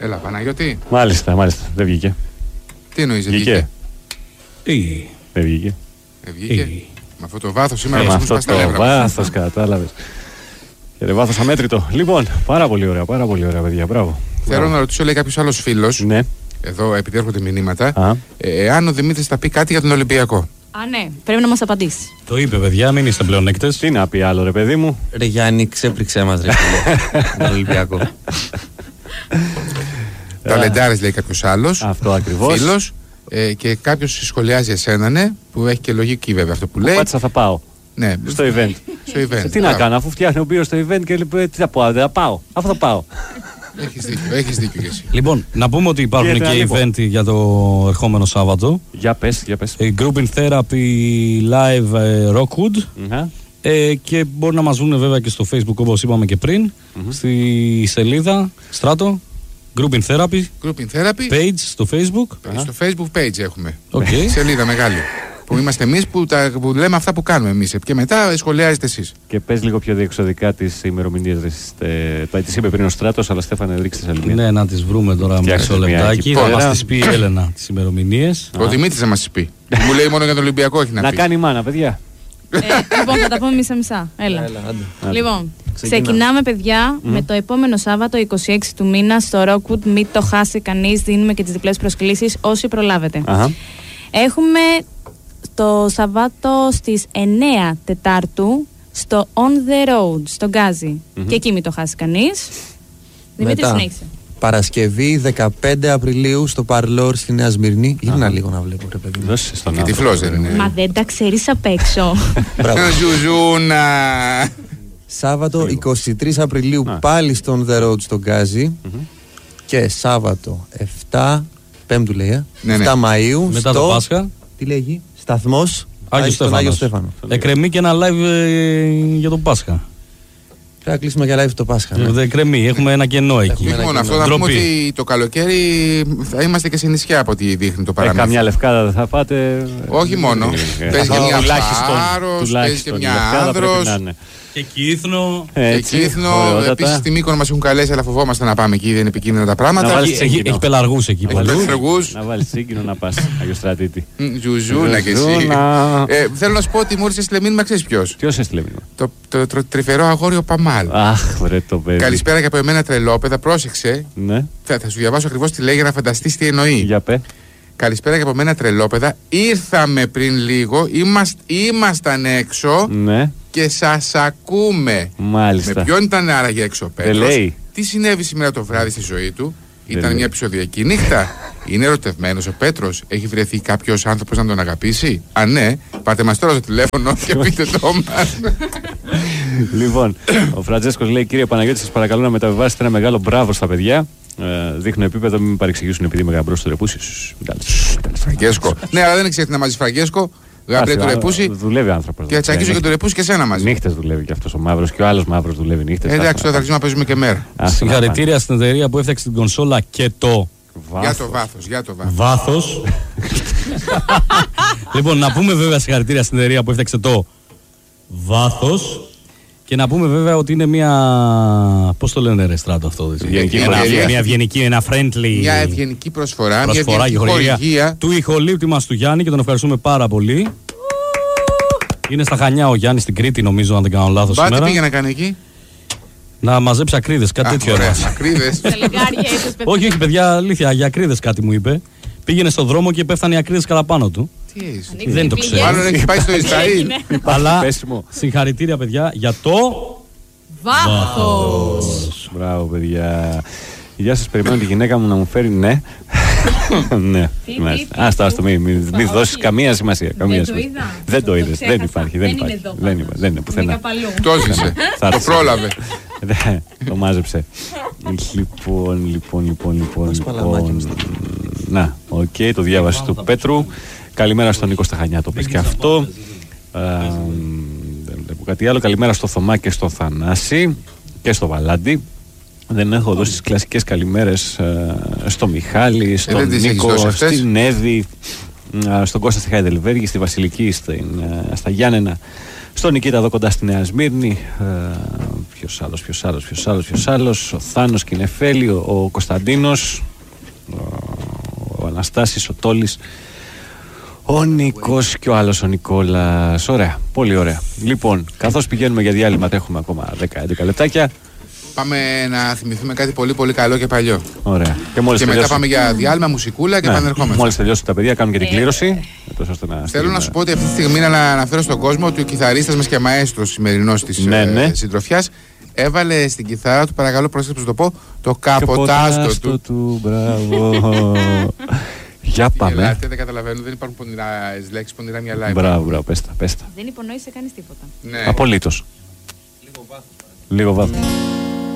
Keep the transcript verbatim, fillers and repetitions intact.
Έλα, Παναγιώτη. Μάλιστα, μάλιστα. Δεν βγήκε. Τι εννοείς, δεν βγήκε? Ή. Δεν βγήκε. Δεν βγήκε. Με αυτό το βάθος σήμερα. Ε, με αυτό το βάθος, κατάλαβες. Και ρε βάθος αμέτρητο. Λοιπόν, πάρα πολύ ωραία, πάρα πολύ ωραία, παιδιά. Μπράβο. Θέλω να ρωτήσω, λέει κάποιος άλλος φίλος. Ναι. Εδώ, επειδή έρχονται μηνύματα, εάν ο Δημήτρης θα πει κάτι για τον Ολυμπιακό. Α, ναι, πρέπει να μας απαντήσει. Το είπε, παιδιά, μην είστε πλεονέκτες. Τι να πει άλλο, ρε παιδί μου. Ρε Γιάννη, ξέπληξέ μας, ρε φίλε. Τον Ολυμπιακό. Ταλεντάρες, λέει κάποιος άλλος. Αυτό ακριβώς. Φίλος. Ε, και κάποιος σχολιάζει εσένα, ναι, που έχει και λογική βέβαια αυτό που λέει. Πάτσα θα πάω. Ναι. Στο event. Στο event. Τι να κάνω, αφού φτιάχνει ο Μπύρος στο event και λέει τι θα πω, δεν θα πάω. Αφού θα πάω. Έχεις δίκιο, έχεις δίκιο και εσύ. Λοιπόν, να πούμε ότι υπάρχουν και, και event για το ερχόμενο Σάββατο. Για πες, για πες. Η Group in Therapy Live uh, Rockwood. Mm-hmm. Ε, και μπορεί να μας δουν βέβαια και στο Facebook, όπως είπαμε και πριν, mm-hmm. στη σελίδα Στράτο Group in Therapy, Group in Therapy page στο Facebook. Στο Facebook page έχουμε Okay. σελίδα μεγάλη που είμαστε εμείς που, τα, που λέμε αυτά που κάνουμε εμείς και μετά σχολιάζετε εσείς. Και πες λίγο πιο διεξοδικά τις ημερομηνίες. Τις είπε πριν ο Στράτος, αλλά Στέφανε ρίξτε τις άλλη. Ναι, να τις βρούμε τώρα μισό λεπτάκι. Θα μας τις πει η Έλενα τις ημερομηνίες. Ο Δημήτρης θα μας τις πει. Μου λέει μόνο για τον Ολυμπιακό έχει να πει. Να κάνει μάνα, παιδιά. Ε, λοιπόν, θα τα πούμε μισά-μισά. Έλα. Έλα, άντε. Λοιπόν, ξεκινάμε, παιδιά, mm. με το επόμενο Σάββατο, είκοσι έξι του μήνα, στο Rockwood. Μην το χάσει κανείς. Δίνουμε και τις διπλές προσκλήσεις όσοι προλάβετε. Αχα. Έχουμε το Σαββάτο στις εννέα Τετάρτου στο On the Road, στο Γκάζι. Mm-hmm. Και εκεί μην το χάσει κανείς. Δημήτρη, συνέχισε. Παρασκευή δεκαπέντε Απριλίου στο Παρλόρ στη Νέα Σμύρνη. Γύρνα λίγο να βλέπω, ρε παιδί μου. Δώσε στον Και τυφλός δεν είναι. Μα δεν τα ξέρεις απ' έξω. Ζουζούνα. Σάββατο εικοστή τρίτη Απριλίου Α. πάλι στον The Road στο Γκάζι. Mm-hmm. Και Σάββατο επτά Πέμπτου λέει, ε, Ναι, ναι. επτά Μαΐου Μετά στο... το Πάσχα. Τι λέγει, σταθμός Άγιο στον Άγιο Στέφανο. Εκκρεμεί και ένα live ε, για το Πάσχα. Πρέπει να κλείσουμε για live το Πάσχα. Ναι. Δεν κρεμεί, έχουμε ένα κενό εκεί. Όχι μόνο αυτό, να πούμε ότι το καλοκαίρι θα είμαστε και σε νησιά από ό,τι δείχνει το Ε, παραμύθι. καμιά λευκάδα δεν θα πάτε. Όχι μόνο. Ε, Παίζει και ε, μια τουλάχιστον, Πάρος, παίζει και τουλάχιστον, η μια λευκάδα πρέπει Άνδρος. να είναι. Και Κύθνο. Και Έτσι, Κύθνο, ωραιότατα. επίσης στη Μύκονο μας έχουν καλέσει, αλλά φοβόμαστε να πάμε εκεί, δεν είναι επικίνδυνα τα Να πράγματα. βάλεις Έχει, έχει, τσίγκινο. έχει πελαργούς εκεί Έχει παλιού. πελαργούς. Να βάλεις τσίγκινο να πας, Αγιοστρατήτη. Ζουζούνα κι εσύ. Ζουζούνα. Ε, Θέλω να σου πω ότι μου ήρθε μήνυμα, ξέρεις ποιος. Ποιος έστειλε μήνυμα? Το, το, το τρυφερό αγόρι ο Παμάλ. Αχ, βρε το παιδί. Καλησπέρα και από εμένα, τρελόπεδα. Πρόσεξε. Ναι, Θα, θα σου διαβάσω ακριβώς τι λέει για να φανταστείς τι εννοεί. για πέ. Καλησπέρα και από μένα, τρελόπεδα. Ήρθαμε πριν λίγο, είμαστε, ήμασταν έξω Ναι, και σας ακούμε. μάλιστα. Με ποιον ήταν άραγε έξω ο Δεν Πέτρος? λέει. Τι συνέβη σήμερα το βράδυ στη ζωή του? Ήταν λέει. μια επεισοδιακή νύχτα. Είναι ερωτευμένος ο Πέτρος? Έχει βρεθεί κάποιος άνθρωπος να τον αγαπήσει? Αν ναι, πάρτε μας τώρα το τηλέφωνο και πείτε το μας. Λοιπόν, ο Φραντζέσκος λέει: Κύριε Παναγιώτη, σας παρακαλώ να μεταβιβάσετε ένα μεγάλο μπράβο στα παιδιά. Ε, δείχνω επίπεδο, μην με παρεξηγήσουν επειδή είμαι γαμπρός στο ρεπούσι. Φραγκέσκο. Ναι, αλλά δεν ξέρει να μαζί Φραγκέσκο. Γαμπρέ του ρεπούσι. Δουλεύει άνθρωπος. Και θα τσακίσω και το ρεπούσι και σένα μαζί. Νύχτες δουλεύει και αυτός ο μαύρος και ο άλλος μαύρος δουλεύει νύχτες. Ε, εντάξει, τώρα θα αρχίσουμε να παίζουμε και μέρα. Συγχαρητήρια στην εταιρεία που έφτιαξε την κονσόλα και το Για το βάθος, για το βάθος. βάθος. Λοιπόν, να πούμε βέβαια συγχαρητήρια στην εταιρεία που έφτιαξε το βάθος. Και να πούμε βέβαια ότι είναι μια. Πώς το λένε, ρε Στράτο αυτό? Ευγενική Μια- προσφορά. Μια ευγενική, ένα friendly. Μια ευγενική προσφορά, μια προσφορά ευγενική και χορηγία χορηγία. του ηχολήπτη μας του Γιάννη και τον ευχαριστούμε πάρα πολύ. Είναι στα Χανιά ο Γιάννης, στην Κρήτη νομίζω, αν δεν κάνω λάθος Μπα, τι σήμερα. πήγε να κάνει εκεί? Να μαζέψει ακρίδες, κάτι Α, τέτοιο ωραία, έμαθα. ακρίδες. Τα λιγάρια ίσως, παιδιά. Όχι, όχι, παιδιά, αλήθεια, για ακρίδες κάτι μου είπε. Πήγαινε στον δρόμο και πέφτανε οι ακρίδες κατά πάνω του. Τι είσαι? Δεν το ξέρω. Μάλλον έχει πάει στο Ισραήλ. Αλλά πέσιμο. συγχαρητήρια, παιδιά, για το. Βάθος. Μπράβο, παιδιά. Γεια σας, περιμένω τη γυναίκα μου να μου φέρει ναι. Ναι, Τι, μάλιστα. τι, Άστα, τι, άστο, μην μη, μη όχι. δώσεις καμία σημασία. Καμία το σημασία. είδα. Δεν Το το είδες, δεν ξέχασα. υπάρχει. Δεν Δεν είναι υπάρχει. εδώ Δεν πάντως. είναι, δεν είναι Είναι πουθενά. κάπου αλλού. Το ζήσε. Θα Το έρθει. πρόλαβε. Ναι, το μάζεψε. Λοιπόν, λοιπόν, λοιπόν, λοιπόν. λοιπόν. Να, οκ, το διάβασε του Πέτρου. Καλημέρα στον Νίκο στα Χανιά, το πες και αυτό. Ε, Δεν βλέπω κάτι άλλο. Καλημέρα στο Θωμά και στο Θανάση και στο Βαλάντι. Δεν έχω δώσει τις κλασικές καλημέρες ε, στο Μιχάλη, στον δεν τις έχεις Νίκο, δώσει αυτές. στην Εύη, ε, στον Κώστα στη Χαϊδελβέργη, στη Βασιλική, στην, ε, στα Γιάννενα, στον Νικήτα εδώ κοντά στη Νέα Σμύρνη. Ε, ποιος άλλος, ποιος άλλος, ποιος άλλος, ποιος άλλος, ο Θάνος Κινεφέλη, ο, ο Κωνσταντίνος, ο, ο Αναστάσης, ο Τόλης, ο Νίκος και ο άλλος ο Νικόλας. Ωραία, πολύ ωραία. Λοιπόν, καθώς πηγαίνουμε για διάλειμμα, έχουμε ακόμα δέκα με έντεκα λεπτάκια. Πάμε να θυμηθούμε κάτι πολύ πολύ καλό και παλιό. Ωραία. Και, μόλις και μετά τελειώσει... πάμε για διάλειμμα, μουσικούλα και ναι, επανερχόμαστε. Μόλις τελειώσουν τα παιδιά, κάνουν και την κλήρωση. Ε, να Θέλω στείλουμε... να σου πω ότι αυτή τη στιγμή να αναφέρω στον κόσμο ότι ο κιθαρίστας μας και μαέστρος σημερινός της ναι, ναι. ε, συντροφιάς έβαλε στην κιθάρα του, παρακαλώ πρόσεξε το πω, το καποτάστο του. του. Μπράβο. Για πάμε. Γελάτε, δεν καταλαβαίνω, δεν υπάρχουν πονηρά λέξεις, πονηρά μυαλά. Μπράβο, μπράβο, πες τα, πες τα. Δεν υπονόησε κανείς τίποτα. Ναι. Απολύτως. Λίγο βάθος. Λίγο βάθος.